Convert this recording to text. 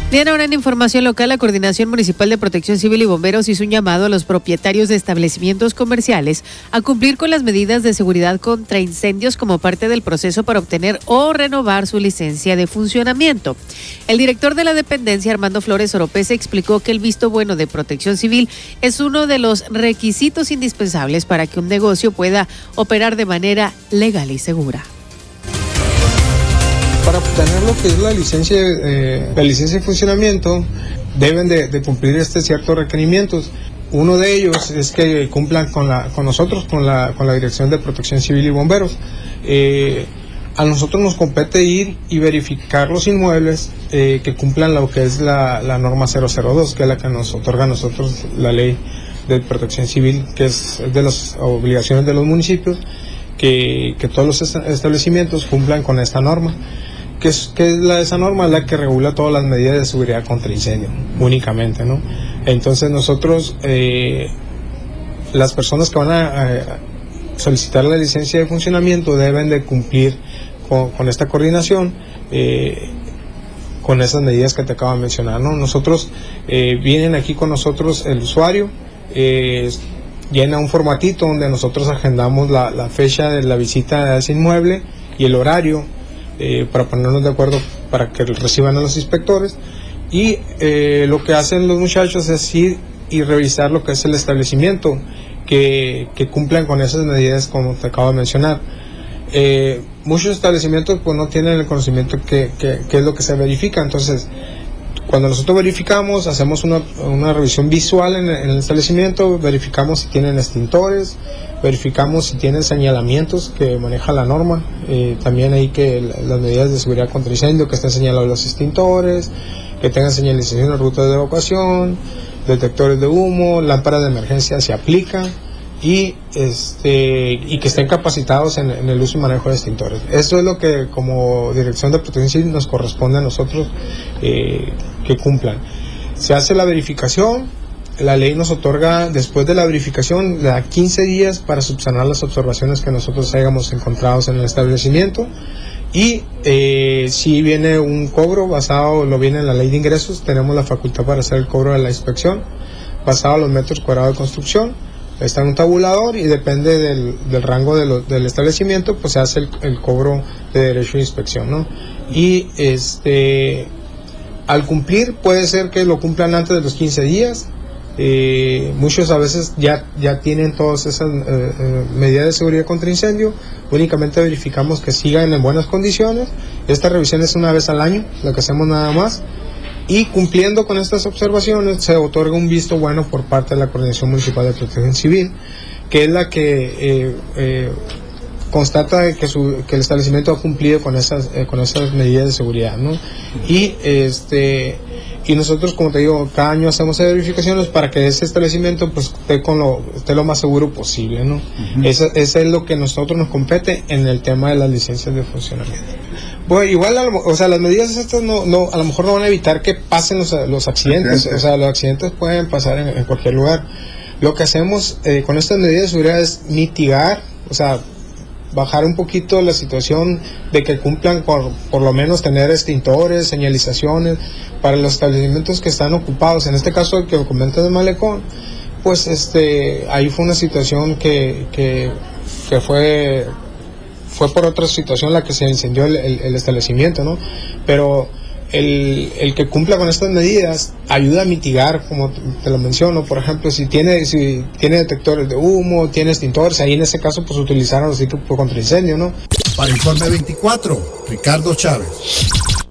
Bien, ahora en información local, la Coordinación Municipal de Protección Civil y Bomberos hizo un llamado a los propietarios de establecimientos comerciales a cumplir con las medidas de seguridad contra incendios como parte del proceso para obtener o renovar su licencia de funcionamiento. El director de la dependencia, Armando Flores Oropesa, explicó que el visto bueno de Protección Civil es uno de los requisitos indispensables para que un negocio pueda operar de manera legal y segura. Para obtener lo que es la licencia de funcionamiento, deben de cumplir ciertos requerimientos. Uno de ellos es que cumplan con nosotros, con la Dirección de Protección Civil y Bomberos. A nosotros nos compete ir y verificar los inmuebles que cumplan lo que es la norma 002, que es la que nos otorga a nosotros la ley de Protección Civil, que es de las obligaciones de los municipios, que todos los establecimientos cumplan con esta norma. Que es esa norma es la que regula todas las medidas de seguridad contra incendio, únicamente, ¿no? Entonces nosotros, las personas que van a solicitar la licencia de funcionamiento deben de cumplir con esta coordinación, con esas medidas que te acabo de mencionar, ¿no? Nosotros, vienen aquí con nosotros el usuario, llena un formatito donde nosotros agendamos la fecha de la visita a ese inmueble y el horario, para ponernos de acuerdo para que reciban a los inspectores, y lo que hacen los muchachos es ir y revisar lo que es el establecimiento, que cumplan con esas medidas como te acabo de mencionar. Muchos establecimientos pues no tienen el conocimiento que es lo que se verifica. Entonces, cuando nosotros verificamos, hacemos una revisión visual en el establecimiento, verificamos si tienen extintores, verificamos si tienen señalamientos que maneja la norma, también hay que las medidas de seguridad contra incendio, que estén señalados los extintores, que tengan señalización de rutas de evacuación, detectores de humo, lámparas de emergencia se aplican, y que estén capacitados en el uso y manejo de extintores. Eso es lo que como Dirección de Protección Civil nos corresponde a nosotros que cumplan. Se hace la verificación, la ley nos otorga después de la verificación da 15 días para subsanar las observaciones que nosotros hayamos encontrado en el establecimiento, y si viene un cobro lo viene en la ley de ingresos, tenemos la facultad para hacer el cobro de la inspección basado en los metros cuadrados de construcción. Está en un tabulador y depende del rango del establecimiento, pues se hace el cobro de derecho de inspección, ¿no? Y al cumplir, puede ser que lo cumplan antes de los 15 días. Muchos a veces ya tienen todas esas medidas de seguridad contra incendio. Únicamente verificamos que sigan en buenas condiciones. Esta revisión es una vez al año, lo que hacemos nada más. Y cumpliendo con estas observaciones se otorga un visto bueno por parte de la Coordinación Municipal de Protección Civil, que es la que constata que el establecimiento ha cumplido con esas medidas de seguridad, ¿no? Y nosotros, como te digo, cada año hacemos verificaciones para que ese establecimiento pues esté lo más seguro posible, ¿no? Uh-huh. Eso es lo que nosotros nos compete en el tema de las licencias de funcionamiento. Bueno, igual, las medidas estas no a lo mejor no van a evitar que pasen los accidentes. O sea, los accidentes pueden pasar en cualquier lugar. Lo que hacemos con estas medidas de seguridad es mitigar, o sea, bajar un poquito la situación de que cumplan por lo menos tener extintores, señalizaciones para los establecimientos que están ocupados. En este caso, el que comentas de Malecón, pues ahí fue una situación que fue por otra situación la que se incendió el establecimiento, ¿no? Pero el que cumpla con estas medidas ayuda a mitigar, como te lo menciono. Por ejemplo, si tiene detectores de humo, tiene extintores, ahí en ese caso pues utilizaron los equipos contra incendio, ¿no? Para Informe 24, Ricardo Chávez.